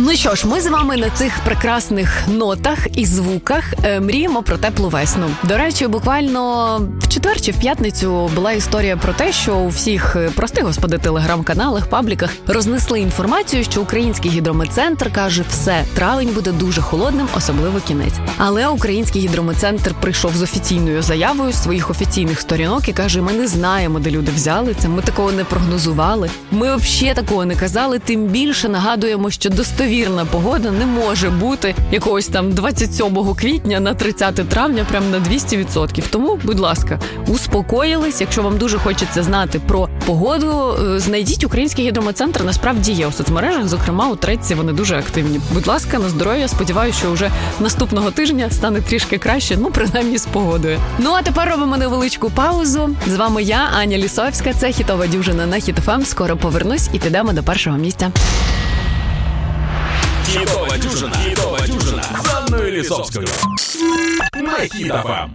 Ну що ж, ми з вами на цих прекрасних нотах і звуках мріємо про теплу весну. До речі, буквально в четвер чи в п'ятницю була історія про те, що у всіх, прости господи, телеграм-каналах, пабліках рознесли інформацію, що Український гідрометцентр каже, все, травень буде дуже холодним, особливо кінець. Але Український гідрометцентр прийшов з офіційною заявою з своїх офіційних сторінок і каже, ми не знаємо, де люди взяли це, ми такого не прогнозували, ми взагалі такого не казали, тим більше нагадуємо, що достовірна погода не може бути якогось там 27 квітня на 30 травня прям на 200%. Тому, будь ласка, успокоїлись. Якщо вам дуже хочеться знати про погоду, знайдіть Український гідрометцентр, насправді є у соцмережах, зокрема у Тредці вони дуже активні. Будь ласка, на здоров'я, сподіваюся, що вже наступного тижня стане трішки краще, ну, принаймні з погодою. Ну, а тепер робимо невеличку паузу. З вами я, Аня Лісовська, це хітова дюжина на Хіт ФМ. Скоро повернусь і підемо до першого місця. Хітова дюжина з Анною Лісовською на Хіт ФМ.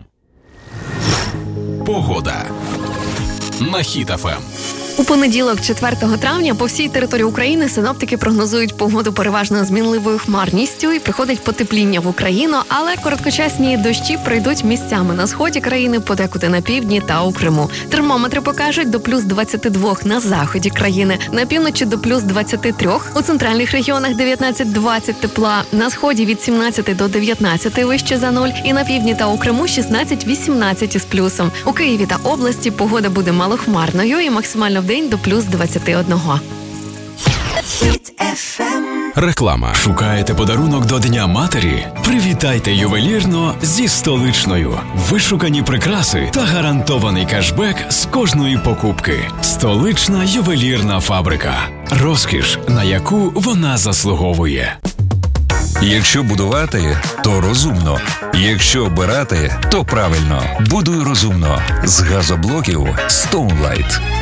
Погода на Хіт ФМ. У понеділок, 4 травня, по всій території України синоптики прогнозують погоду переважно змінливою хмарністю і приходить потепління в Україну, але короткочасні дощі пройдуть місцями на сході країни, подекуди на півдні та у Криму. Термометри покажуть до плюс 22 на заході країни, на півночі до плюс 23, у центральних регіонах 19-20 тепла, на сході від 17 до 19 вище за 0 і на півдні та у Криму 16-18 із плюсом. У Києві та області погода буде малохмарною і максимально день до плюс 21. Реклама. Шукаєте подарунок до Дня матері? Привітайте ювелірно зі Столичною. Вишукані прикраси та гарантований кешбек з кожної покупки. Столична ювелірна фабрика. Розкіш, на яку вона заслуговує. Якщо будувати, то розумно. Якщо обирати, то правильно. Будуй розумно. З газоблоків Stone Light.